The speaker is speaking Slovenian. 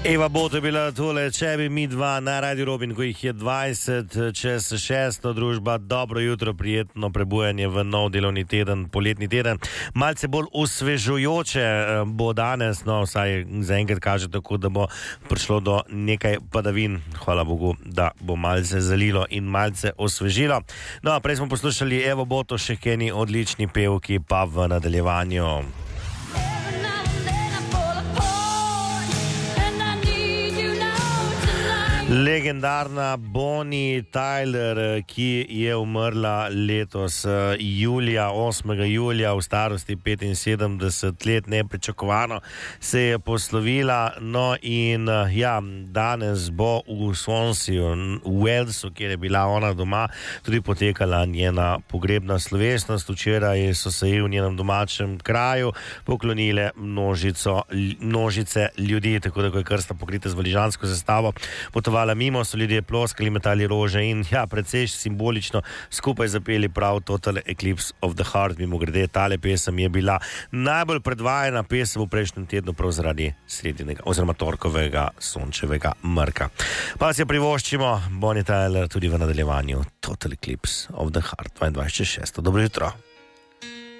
Eva Boto je bila tole, če bi mi dva na Radio Robin, ko jih je 20 čez 6, družba, dobro jutro, prijetno prebujanje v nov delovni teden, poletni teden. Malce bolj osvežujoče bo danes, no vsaj zaenkrat kaže tako, da bo prišlo do nekaj padavin. Hvala Bogu, da bo malce zalilo in malce osvežilo. No, prej smo poslušali Evo Boto, še eni odlični pevki, pa v nadaljevanju. Legendarna Bonnie Tyler, ki je umrla letos julija, 8. julija v starosti 75 let, nepričakovano se je poslovila. No in ja, danes bo v Swansea, v Walesu, kjer je bila ona doma, tudi potekala njena pogrebna slovesnost. Včeraj so se ji v njenem domačem kraju poklonile množice ljudi, tako da ko je krsta pokrita z valižansko zastavo potovala mimo, so ljudje ploskali, metali rože in ja, precej simbolično skupaj zapeli prav Total Eclipse of the Heart. Mimo grede, tale pesem je bila najbolj predvajana pesem v prejšnjem tednu prav zaradi sredinega oziroma torkovega sončevega mrka. Pa si jo privoščimo, Bonnie Tyler, tudi v nadaljevanju Total Eclipse of the Heart 22.6. Dobro jutro.